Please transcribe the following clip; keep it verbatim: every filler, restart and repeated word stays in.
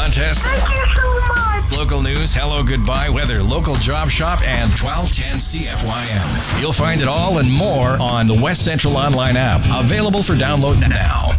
contest, Thank you so much. local news, hello, goodbye, weather, local job shop, and twelve ten C F Y M. You'll find it all and more on the West Central Online app, available for download now.